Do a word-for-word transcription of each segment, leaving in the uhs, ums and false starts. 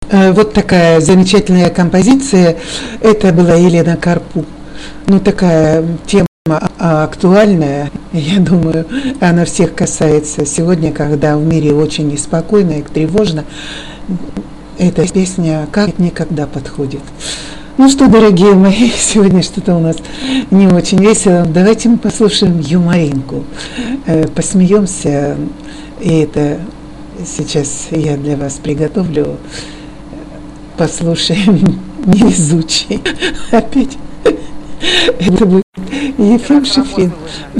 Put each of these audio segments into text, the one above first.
Э, Вот такая замечательная композиция. Это была Елена Карпу. Ну, такая тема а- актуальная, я думаю, она всех касается. Сегодня, когда в мире очень неспокойно и тревожно, эта песня как никогда подходит. Ну что, дорогие мои, сегодня что-то у нас не очень весело. Давайте мы послушаем юморинку, э, посмеемся. И это сейчас я для вас приготовлю. Послушаем невезучий. Опять это будет Ефим Шефин.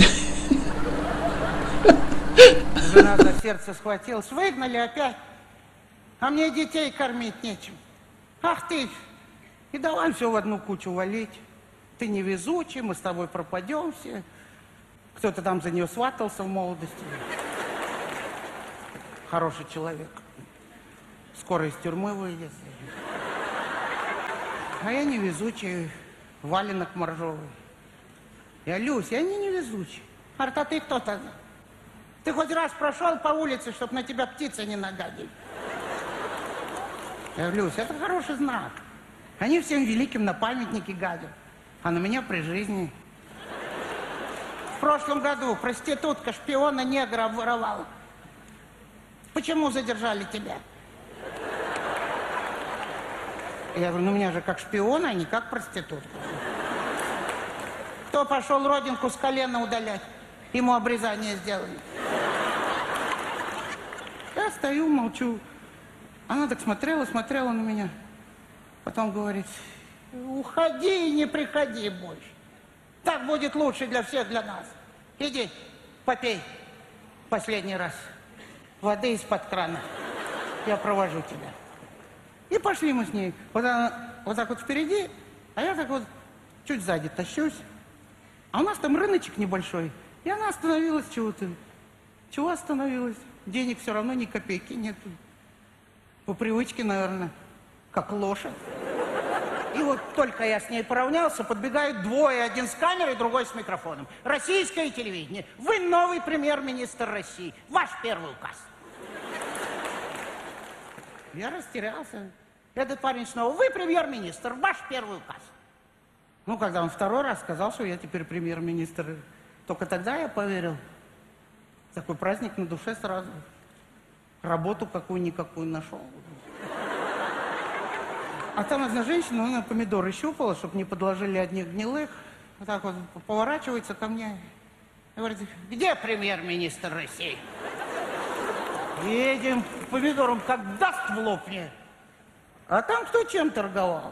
Жена за сердце схватилась. Выгнали опять. А мне детей кормить нечем. Ах ты! И давай все в одну кучу валить. Ты невезучий, мы с тобой пропадем все. Кто-то там за нее сватался в молодости. Хороший человек. Скоро из тюрьмы выйдет. А я невезучий, валенок моржовый. Я Люсь, я не невезучий. Говорит, а ты кто тогда? Ты хоть раз прошел по улице, чтобы на тебя птицы не нагадили? Я говорю, Люсь, это хороший знак. Они всем великим на памятники гадят, а на меня при жизни. В прошлом году проститутка шпиона негра обворовала. Почему задержали тебя? Я говорю, ну меня же как шпиона, а не как проститутку. Кто пошел родинку с колена удалять? Ему обрезание сделали. Я стою, молчу. Она так смотрела, смотрела на меня. Потом говорит, уходи и не приходи больше. Так будет лучше для всех, для нас. Иди, попей последний раз воды из-под крана. Я провожу тебя. И пошли мы с ней. Вот она вот так вот впереди, а я так вот чуть сзади тащусь. А у нас там рыночек небольшой. И она остановилась чего-то. Чего остановилась? Денег все равно ни копейки нет. По привычке, наверное, как лошадь. И вот только я с ней поравнялся, подбегают двое, один с камерой, другой с микрофоном. Российское телевидение. Вы новый премьер-министр России. Ваш первый указ. Я растерялся. Этот парень снова, вы премьер-министр, ваш первый указ. Ну, когда он второй раз сказал, что я теперь премьер-министр, только тогда я поверил. Такой праздник на душе сразу. Работу какую-никакую нашел. А там одна женщина, она помидоры щупала, чтобы не подложили одних гнилых. Вот так вот поворачивается ко мне и говорит, где премьер-министр России? Едем помидором, как даст в лоб мне. А там кто чем торговал?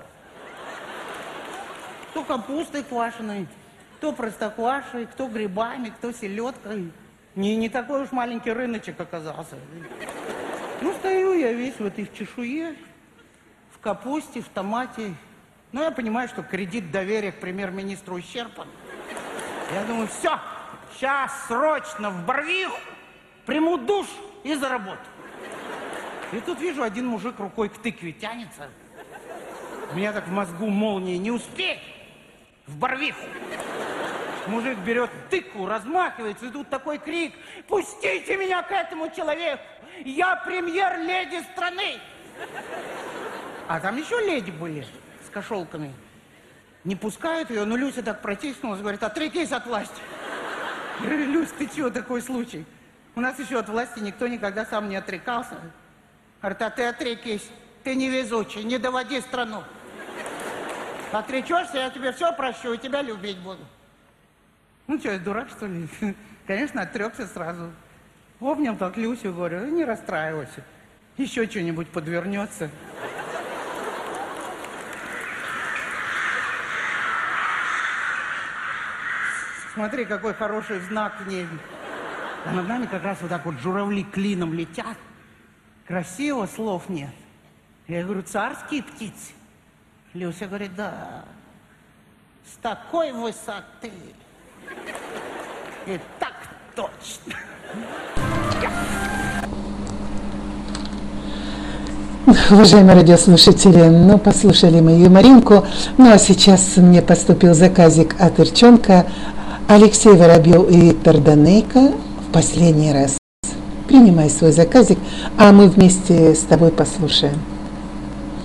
Кто капустой квашеной, кто простоквашей, кто грибами, кто селедкой. Не, не такой уж маленький рыночек оказался. Ну, стою я весь в этой чешуе, в капусте, в томате. Ну, я понимаю, что кредит доверия к премьер-министру исчерпан. Я думаю, все, сейчас срочно в Барвиху приму душ и за работу. И тут вижу, один мужик рукой к тыкве тянется. У меня так в мозгу молнии не успеть в Барвиху. Мужик берет тыкву, размахивается, и тут такой крик. Пустите меня к этому человеку! Я премьер-леди страны! А там еще леди были с кошелками. Не пускают ее, но Люся так протиснулась, говорит, отрекись от власти. Я говорю, Люсь, ты чего, такой случай? У нас еще от власти никто никогда сам не отрекался. Говорит, а ты отрекись, ты невезучий, не доводи страну. Отречешься, я тебе все прощу и тебя любить буду. Ну что, я дурак, что ли? Конечно, отрекся сразу. Обнял так Люсю, говорю, не расстраивайся. Еще что-нибудь подвернется. Смотри, какой хороший знак в небе. А над нами как раз вот так вот журавли клином летят. Красиво, слов нет. Я говорю, царские птицы. Люся говорит, да, с такой высоты. И так точно. Уважаемые радиослушатели, ну, послушали мы юморинку. Ну, а сейчас мне поступил заказик от Ирчонка. Алексей Воробьев и Виктор Данейко в последний раз. Принимай свой заказик, а мы вместе с тобой послушаем.